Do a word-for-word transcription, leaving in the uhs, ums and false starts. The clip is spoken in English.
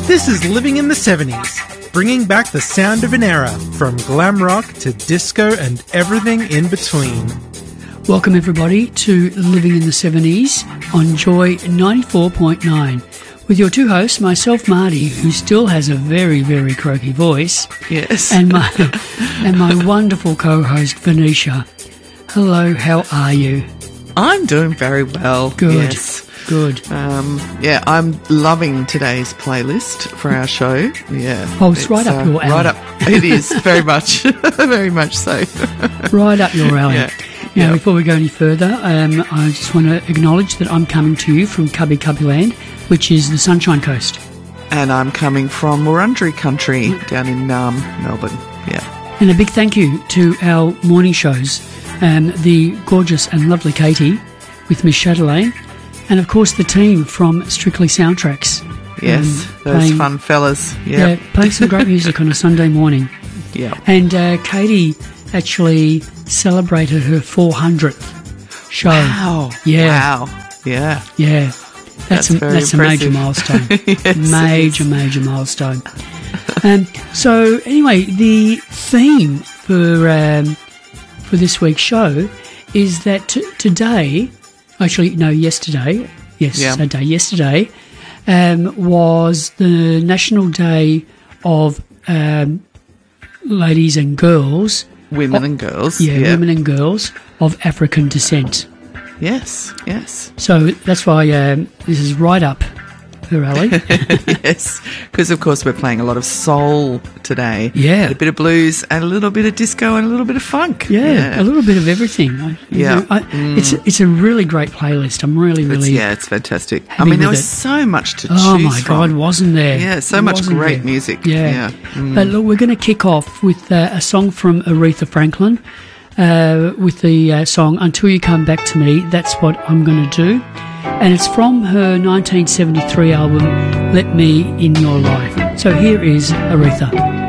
This is Living in the seventies, bringing back the sound of an era, from glam rock to disco and everything in between. Welcome everybody to Living in the seventies on Joy ninety-four point nine. With your two hosts, myself, Marty, who still has a very, very croaky voice. Yes. And my and my wonderful co-host, Venetia. Hello, how are you? I'm doing very well. Good. Yes. Good. Um, yeah, I'm loving today's playlist for our show. Yeah. Oh, it's, it's right up uh, your alley. Right up. It is, very much. Very much so. Right up your alley. Yeah. Now, yep. Before we go any further, um, I just want to acknowledge that I'm coming to you from Cubby Cubby Land, which is the Sunshine Coast. And I'm coming from Wurundjeri country down in um, Melbourne. Yeah. And a big thank you to our morning shows, um, the gorgeous and lovely Katie with Miss Chatelaine, and of course the team from Strictly Soundtracks. Yes, um, those playing, fun fellas. Yep. Yeah, playing some great music on a Sunday morning. Yeah. And uh, Katie actually celebrated her four hundredth show. Wow. Yeah. Wow. Yeah. Yeah. That's, That's, a, very that's a major milestone. Yes, major, major milestone. um, so anyway, the theme for um, for this week's show is that t- today, actually no, yesterday, yes, Yeah. Saturday, yesterday, um, was the National Day of um, Ladies and Girls. Women and girls. Yeah, yeah, women and girls of African descent. Yes, yes. So that's why um, this is right up her alley. Yes, because of course we're playing a lot of soul today. Yeah. And a bit of blues and a little bit of disco and a little bit of funk. Yeah, Yeah, a little bit of everything. I, Yeah. I, Mm. It's it's a really great playlist. I'm really, It's, really... yeah, it's fantastic. I happy mean, there with was it. so much to Oh, choose my from. God, wasn't there? Yeah, so much Wasn't great there? music. Yeah. Yeah. Mm. But look, we're going to kick off with uh, a song from Aretha Franklin uh, with the uh, song Until You Come Back to Me. That's what I'm going to do. And it's from her nineteen seventy-three album, Let Me In Your Life. So here is Aretha.